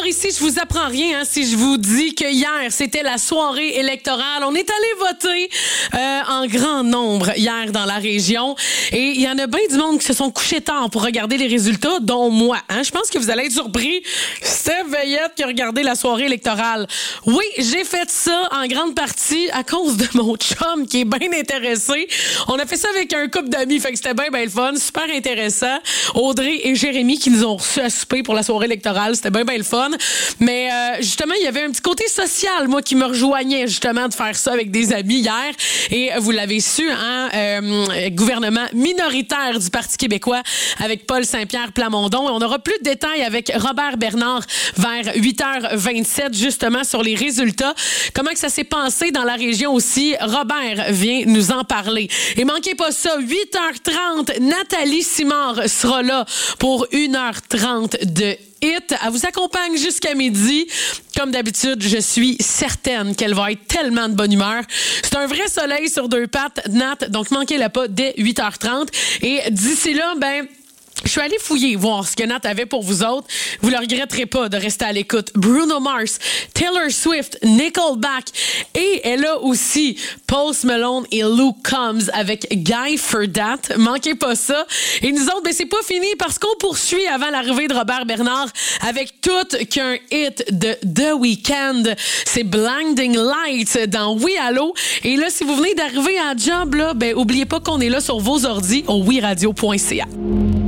ici, je vous apprends rien si je vous dis que hier, c'était la soirée électorale. On est allé voter en grand nombre hier dans la région. Et il y en a bien du monde qui se sont couchés tard pour regarder les résultats, dont moi. Je pense que vous allez être surpris. Steph Veillette qui a regardé la soirée électorale. Oui, j'ai fait ça en grande partie à cause de mon chum qui est bien intéressé. On a fait ça avec un couple d'amis, fait que c'était bien le fun, super intéressant. Audrey et Jérémy qui nous ont reçus à souper pour la soirée électorale, c'était bien le fun. Mais justement, il y avait un petit côté social, moi, qui me rejoignait justement de faire ça avec des amis hier. Et vous l'avez su, gouvernement minoritaire du Parti québécois avec Paul Saint-Pierre Plamondon. Et on aura plus de détails avec Robert Bernard vers 8h27, justement, sur les résultats. Comment que ça s'est passé dans la région aussi? Robert vient nous en parler. Et manquez pas ça, 8h30, Nathalie Simard sera là pour 1h30 de hit. Elle vous accompagne jusqu'à midi. Comme d'habitude, je suis certaine qu'elle va être tellement de bonne humeur. C'est un vrai soleil sur deux pattes, Nat, donc manquez-la pas dès 8h30. Et d'ici là, je suis allée fouiller, voir ce que Nat avait pour vous autres. Vous ne le regretterez pas de rester à l'écoute. Bruno Mars, Taylor Swift, Nickelback et elle a aussi Post Malone et Luke Combs avec Guy for That. Manquez pas ça. Et nous autres, c'est pas fini parce qu'on poursuit avant l'arrivée de Robert Bernard avec tout qu'un hit de The Weeknd. C'est Blinding Lights dans Oui Allo. Et là, si vous venez d'arriver à job, là, oubliez pas qu'on est là sur vos ordis au wiradio.ca.